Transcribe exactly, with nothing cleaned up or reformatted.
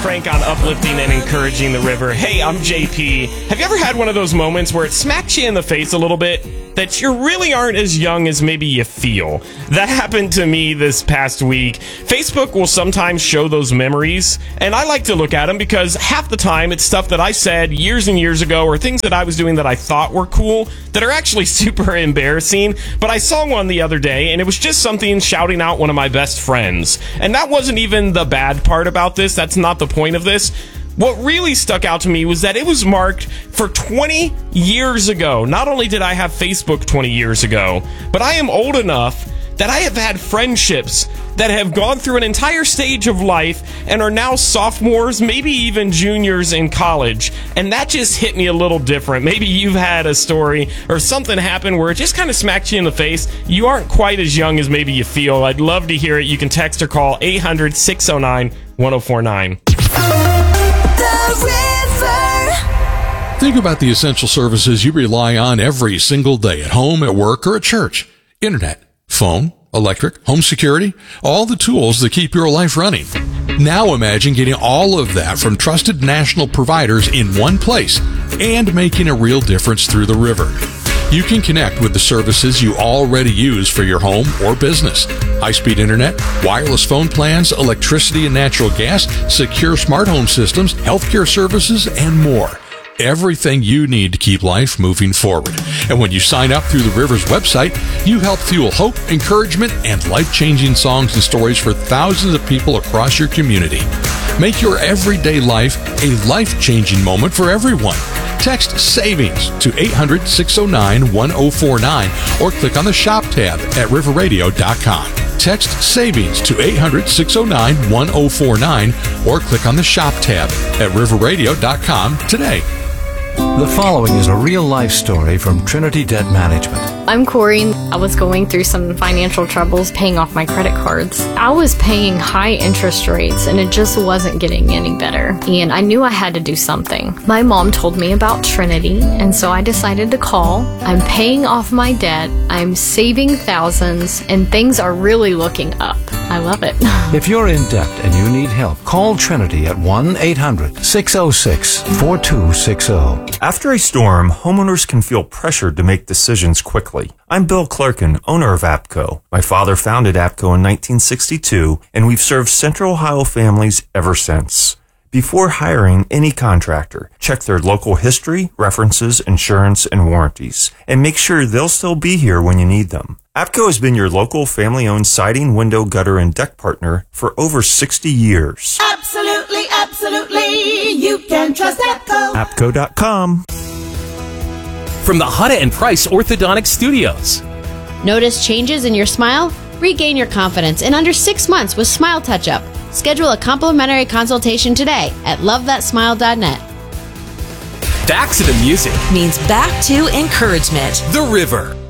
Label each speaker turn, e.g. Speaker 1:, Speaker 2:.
Speaker 1: Frank on uplifting and encouraging the river. Hey, I'm J P. Have you ever had one of those moments where it smacks you in the face a little bit that you really aren't as young as maybe you feel? That happened to me this past week. Facebook will sometimes show those memories, and I like to look at them because half the time it's stuff that I said years and years ago or things that I was doing that I thought were cool that are actually super embarrassing. But I saw one the other day, and it was just something shouting out one of my best friends. And that wasn't even the bad part about this. That's not the point of this. What really stuck out to me was that it was marked for twenty years ago. Not only did I have Facebook twenty years ago, but I am old enough that I have had friendships that have gone through an entire stage of life and are now sophomores, maybe even juniors in college. And that just hit me a little different. Maybe you've had a story or something happen where it just kind of smacked you in the face. You aren't quite as young as maybe you feel. I'd love to hear it. You can text or call eight hundred, six oh nine, one oh four nine.
Speaker 2: Think about the essential services you rely on every single day at home, at work, or at church. Internet, phone, electric, home security, all the tools that keep your life running. Now imagine getting all of that from trusted national providers in one place and making a real difference through the river. You can connect with the services you already use for your home or business. High-speed internet, wireless phone plans, electricity and natural gas, secure smart home systems, healthcare services, and more. Everything you need to keep life moving forward. And when you sign up through the River's website, you help fuel hope, encouragement, and life-changing songs and stories for thousands of people across your community. Make your everyday life a life-changing moment for everyone. Text SAVINGS to eight hundred, six oh nine, one oh four nine or click on the Shop tab at river radio dot com. Text SAVINGS to eight hundred, six oh nine, one oh four nine or click on the Shop tab at river radio dot com today.
Speaker 3: The following is a real-life story from Trinity Debt Management.
Speaker 4: I'm Corey. I was going through some financial troubles paying off my credit cards. I was paying high interest rates and it just wasn't getting any better. And I knew I had to do something. My mom told me about Trinity, and so I decided to call. I'm paying off my debt. I'm saving thousands, and things are really looking up. I love it.
Speaker 3: If you're in debt and you need help, call Trinity at one eight hundred, six oh six, four two six oh.
Speaker 5: After a storm, homeowners can feel pressured to make decisions quickly. I'm Bill Clerkin, owner of APCO. My father founded APCO in nineteen sixty-two, and we've served Central Ohio families ever since. Before hiring any contractor, check their local history, references, insurance, and warranties, and make sure they'll still be here when you need them. APCO has been your local family-owned siding, window, gutter, and deck partner for over sixty years.
Speaker 6: Absolutely, absolutely, you can trust APCO.
Speaker 5: APCO dot com.
Speaker 7: From the Hutta and Price Orthodontic Studios.
Speaker 8: Notice changes in your smile? Regain your confidence in under six months with Smile Touch-Up. Schedule a complimentary consultation today at love that smile dot net.
Speaker 7: Back to the music
Speaker 9: means back to encouragement.
Speaker 7: The River.